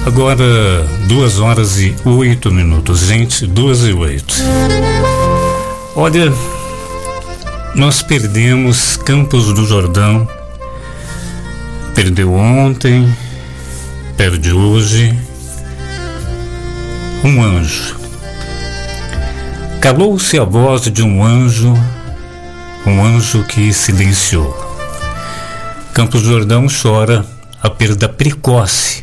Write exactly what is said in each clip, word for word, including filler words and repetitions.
Agora, duas horas e oito minutos. Gente, duas e oito. Olha, nós perdemos Campos do Jordão. Perdeu ontem, perde hoje. Um anjo. Calou-se a voz de um anjo, um anjo que silenciou. Campos do Jordão chora a perda precoce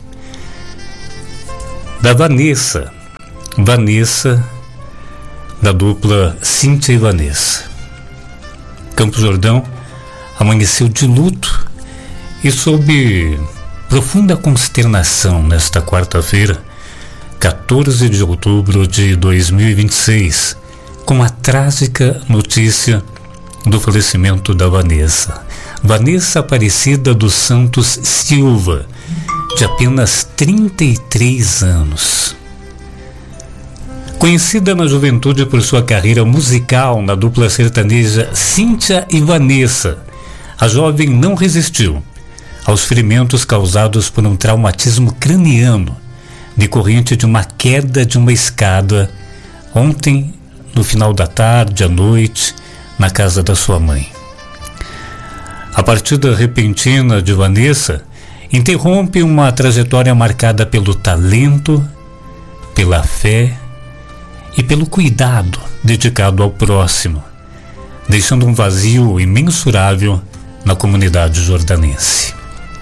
da Vanessa, Vanessa, da dupla Cíntia e Vanessa. Campos do Jordão amanheceu de luto e sob profunda consternação nesta quarta-feira, quatorze de outubro de dois mil e vinte e seis, com a trágica notícia do falecimento da Vanessa. Vanessa Aparecida dos Santos Silva, de apenas trinta e três anos. Conhecida na juventude por sua carreira musical na dupla sertaneja Cíntia e Vanessa, a jovem não resistiu aos ferimentos causados por um traumatismo craniano decorrente de uma queda de uma escada ontem, no final da tarde, à noite, na casa da sua mãe. A partida repentina de Vanessa interrompe uma trajetória marcada pelo talento, pela fé e pelo cuidado dedicado ao próximo, deixando um vazio imensurável na comunidade jordanense.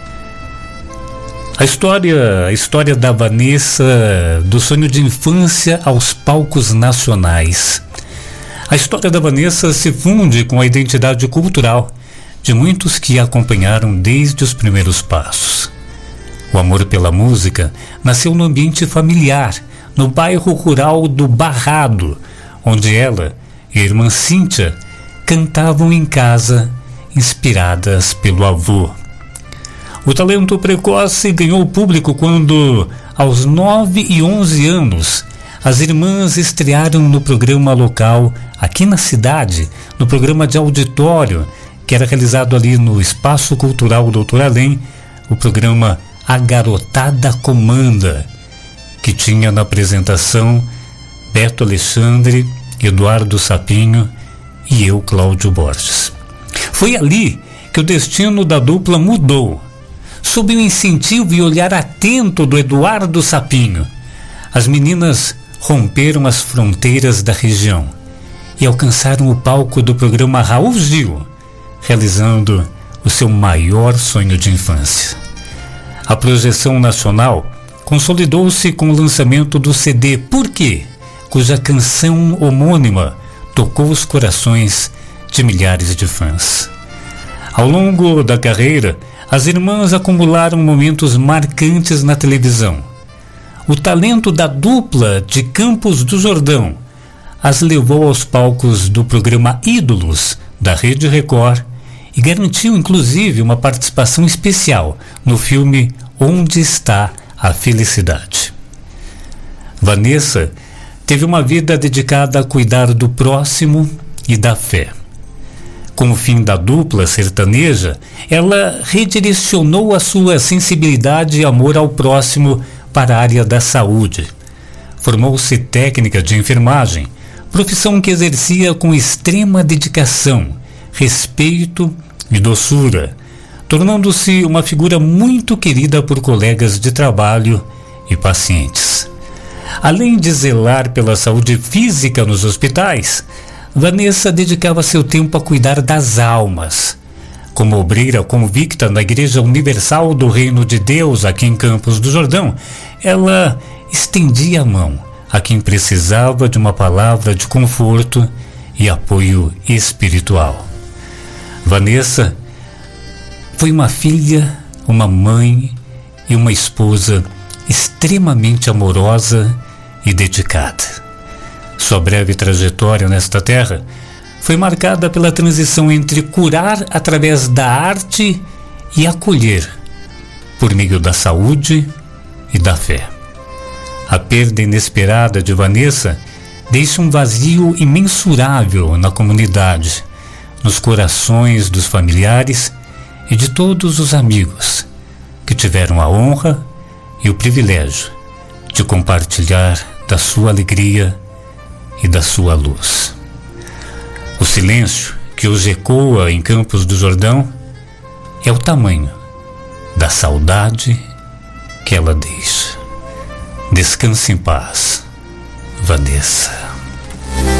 A história, a história da Vanessa, do sonho de infância aos palcos nacionais. A história da Vanessa se funde com a identidade cultural de muitos que a acompanharam desde os primeiros passos. O amor pela música nasceu no ambiente familiar, no bairro rural do Barrado, onde ela e a irmã Cíntia cantavam em casa, inspiradas pelo avô. O talento precoce ganhou público quando, aos nove e onze anos, as irmãs estrearam no programa local, aqui na cidade, no programa de auditório, que era realizado ali no Espaço Cultural Doutor Além, o programa A Garotada Comanda, que tinha na apresentação Beto Alexandre, Eduardo Sapinho e eu, Cláudio Borges. Foi ali que o destino da dupla mudou. Sob o incentivo e olhar atento do Eduardo Sapinho, as meninas romperam as fronteiras da região e alcançaram o palco do programa Raul Gil, realizando o seu maior sonho de infância. A projeção nacional consolidou-se com o lançamento do C D Por Quê?, cuja canção homônima tocou os corações de milhares de fãs. Ao longo da carreira, as irmãs acumularam momentos marcantes na televisão. O talento da dupla de Campos do Jordão as levou aos palcos do programa Ídolos, da Rede Record, e garantiu inclusive uma participação especial no filme Onde Está a Felicidade. Vanessa teve uma vida dedicada a cuidar do próximo e da fé. Com o fim da dupla sertaneja, ela redirecionou a sua sensibilidade e amor ao próximo para a área da saúde. Formou-se técnica de enfermagem, profissão que exercia com extrema dedicação, respeito e doçura, tornando-se uma figura muito querida por colegas de trabalho e pacientes. Além de zelar pela saúde física nos hospitais, Vanessa dedicava seu tempo a cuidar das almas. Como obreira convicta na Igreja Universal do Reino de Deus, aqui em Campos do Jordão, ela estendia a mão a quem precisava de uma palavra de conforto e apoio espiritual. Vanessa foi uma filha, uma mãe e uma esposa extremamente amorosa e dedicada. Sua breve trajetória nesta terra foi marcada pela transição entre curar através da arte e acolher por meio da saúde e da fé. A perda inesperada de Vanessa deixa um vazio imensurável na comunidade, nos corações dos familiares e de todos os amigos que tiveram a honra e o privilégio de compartilhar da sua alegria e da sua luz. O silêncio que hoje ecoa em Campos do Jordão é o tamanho da saudade que ela deixa. Descanse em paz, Vanessa.